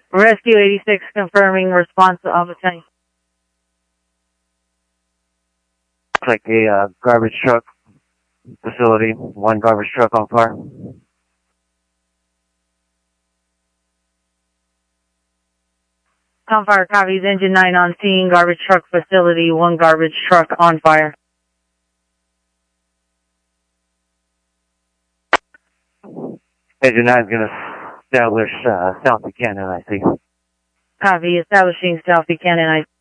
Rescue 86 confirming response to Alpha 10. Looks like a garbage truck facility. One garbage truck on fire. On fire copies, engine 9 on scene, garbage truck facility, one garbage truck on fire. Engine 9 is going to establish South Buchanan, I see. Copy, establishing South Buchanan, I